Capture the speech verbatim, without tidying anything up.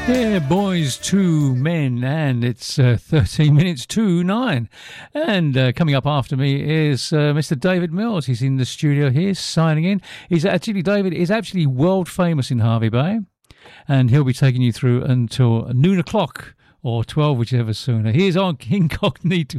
Yeah, boys, two men, and it's uh, thirteen minutes to nine. And uh, coming up after me is uh, Mister David Mills. He's in the studio here, signing in. He's actually, David is actually world famous in Hervey Bay, and he'll be taking you through until noon o'clock or twelve, whichever sooner. Here's on Incognito.